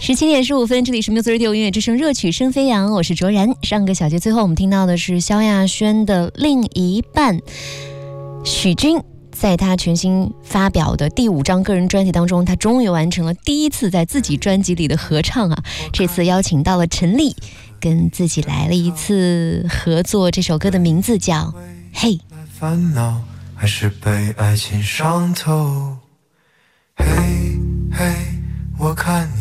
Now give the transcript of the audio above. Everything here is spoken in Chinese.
17:15，这里是 Music Radio 音乐之声热曲声飞扬，我是卓然。上个小节最后我们听到的是萧亚轩的另一半许君，在他全新发表的第5张个人专辑当中，他终于完成了第一次在自己专辑里的合唱啊！这次邀请到了陈粒，跟自己来了一次合作。这首歌的名字叫《嘿》。 烦恼还是被爱情伤透，嘿嘿，我看你